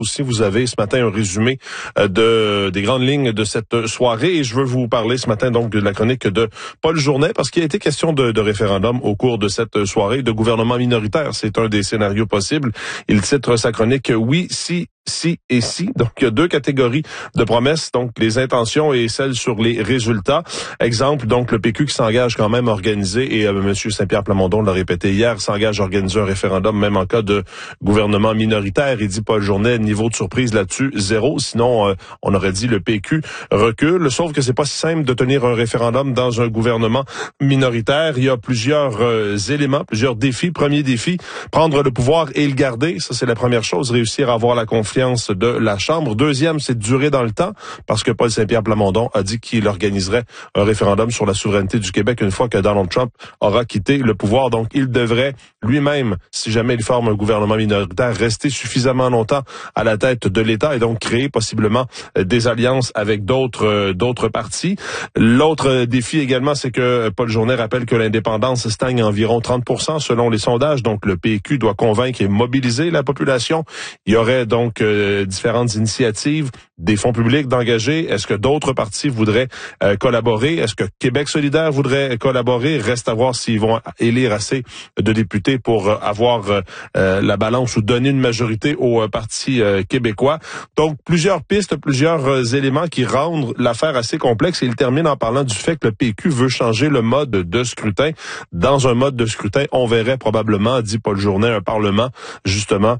Aussi, vous avez ce matin un résumé des grandes lignes de cette soirée et je veux vous parler ce matin donc de la chronique de Paul Journet parce qu'il a été question de référendum au cours de cette soirée, de gouvernement minoritaire. C'est un des scénarios possibles. Il titre sa chronique « Oui, si et si ». Donc, il y a deux catégories de promesses, donc les intentions et celles sur les résultats. Exemple, donc le PQ qui s'engage quand même à organiser, et M. Saint-Pierre Plamondon l'a répété hier, s'engage à organiser un référendum même en cas de gouvernement minoritaire. Il dit Paul Journet, niveau de surprise là-dessus, zéro. Sinon, on aurait dit le PQ recule. Sauf que c'est pas si simple de tenir un référendum dans un gouvernement minoritaire. Il y a plusieurs éléments, plusieurs défis. Premier défi, prendre le pouvoir et le garder. Ça, c'est la première chose. Réussir à avoir la confiance de la Chambre. Deuxième, c'est de durer dans le temps, parce que Paul Saint-Pierre Plamondon a dit qu'il organiserait un référendum sur la souveraineté du Québec une fois que Donald Trump aura quitté le pouvoir. Donc, il devrait lui-même, si jamais il forme un gouvernement minoritaire, rester suffisamment longtemps à la tête de l'État et donc créer possiblement des alliances avec d'autres partis. L'autre défi également, c'est que Paul Journet rappelle que l'indépendance stagne à environ 30% selon les sondages. Donc, le PQ doit convaincre et mobiliser la population. Il y aurait donc différentes initiatives, des fonds publics d'engager. Est-ce que d'autres partis voudraient collaborer? Est-ce que Québec solidaire voudrait collaborer? Reste à voir s'ils vont élire assez de députés pour avoir la balance ou donner une majorité au Parti québécois. Donc, plusieurs pistes, plusieurs éléments qui rendent l'affaire assez complexe. Et il termine en parlant du fait que le PQ veut changer le mode de scrutin. Dans un mode de scrutin, on verrait probablement, dit Paul Journet, un Parlement, justement,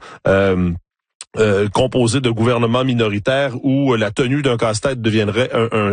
composé de gouvernements minoritaires où la tenue d'un casse-tête deviendrait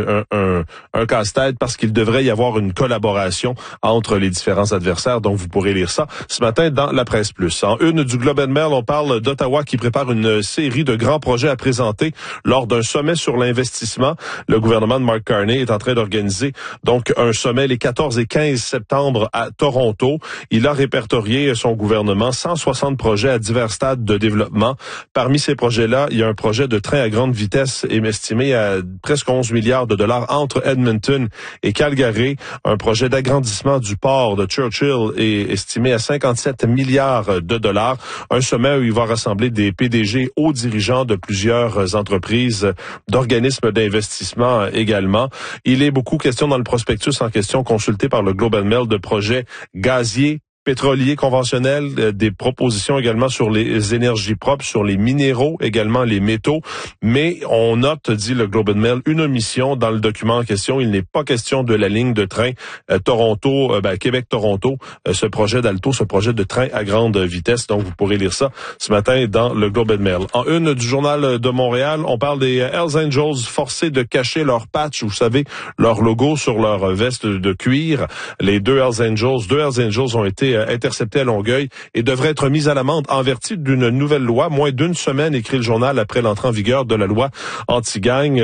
un casse-tête parce qu'il devrait y avoir une collaboration entre les différents adversaires. Donc, vous pourrez lire ça ce matin dans la Presse Plus. En une du Globe and Mail, on parle d'Ottawa qui prépare une série de grands projets à présenter lors d'un sommet sur l'investissement. Le gouvernement de Mark Carney est en train d'organiser donc un sommet les 14 et 15 septembre à Toronto. Il a répertorié son gouvernement 160 projets à divers stades de développement. Parmi ces projets-là, il y a un projet de train à grande vitesse estimé à presque 11 milliards de dollars entre Edmonton et Calgary. Un projet d'agrandissement du port de Churchill est estimé à 57 milliards de dollars. Un sommet où il va rassembler des PDG hauts dirigeants de plusieurs entreprises, d'organismes d'investissement également. Il est beaucoup question dans le prospectus en question consulté par le Globe and Mail de projets gaziers, pétroliers conventionnels, des propositions également sur les énergies propres, sur les minéraux, également les métaux. Mais on note, dit le Globe and Mail, une omission dans le document en question. Il n'est pas question de la ligne de train Québec-Toronto, ce projet d'Alto, ce projet de train à grande vitesse. Donc, vous pourrez lire ça ce matin dans le Globe and Mail. En une du Journal de Montréal, on parle des Hells Angels forcés de cacher leur patch, vous savez, leur logo sur leur veste de cuir. Les deux Hells Angels ont été interceptés à Longueuil et devraient être mis à l'amende en vertu d'une nouvelle loi, moins d'une semaine, écrit le journal, après l'entrée en vigueur de la loi anti-gang,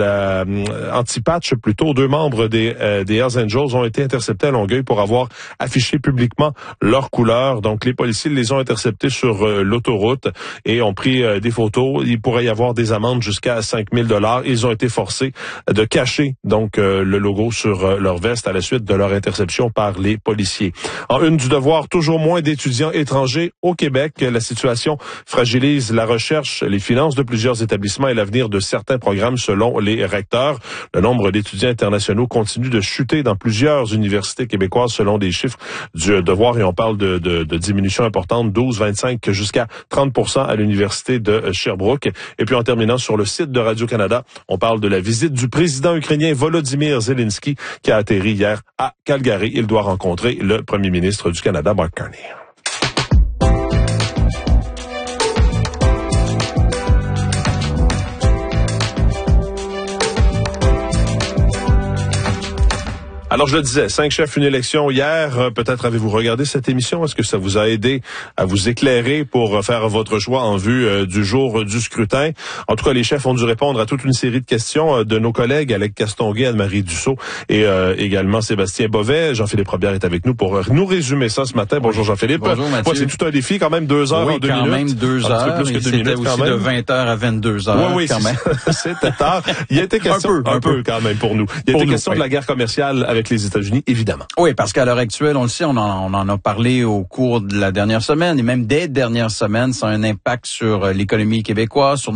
anti-patch plutôt. Deux membres des Hells Angels ont été interceptés à Longueuil pour avoir affiché publiquement leur couleur. Donc, les policiers les ont interceptés sur l'autoroute et ont pris des photos. Il pourrait y avoir des amendes jusqu'à 5 000 $. Ils ont été forcés de cacher donc le logo sur leur veste à la suite de leur interception par les policiers. En une du Devoir, toujours moins d'étudiants étrangers au Québec. La situation fragilise la recherche, les finances de plusieurs établissements et l'avenir de certains programmes selon les recteurs. Le nombre d'étudiants internationaux continue de chuter dans plusieurs universités québécoises selon des chiffres du Devoir et on parle de diminution importante, 12, 25 jusqu'à 30% à l'université de Sherbrooke. Et puis en terminant sur le site de Radio-Canada, on parle de la visite du président ukrainien Volodymyr Zelensky qui a atterri hier à Calgary. Il doit rencontrer le premier ministre du Canada, Mark Carney. Alors, je le disais, 5 chefs, une élection hier. Peut-être avez-vous regardé cette émission. Est-ce que ça vous a aidé à vous éclairer pour faire votre choix en vue du jour du scrutin? En tout cas, les chefs ont dû répondre à toute une série de questions de nos collègues, Alec Castonguay, Anne-Marie Dussault et également Sébastien Bovet. Jean-Philippe Robert est avec nous pour nous résumer ça ce matin. Bonjour Jean-Philippe. Bonjour Mathieu. C'est tout un défi, quand même 2 heures en 2 minutes. Oui, quand même 2 heures. Plus que 2 minutes, c'était aussi de 20h à 22h. Oui, quand même. C'était tard. Il y a été question un peu quand même pour nous. Il y a été question de la guerre commerciale avec les États-Unis, évidemment. Oui, parce qu'à l'heure actuelle, on le sait, on en a parlé au cours de la dernière semaine et même des dernières semaines, ça a un impact sur l'économie québécoise, sur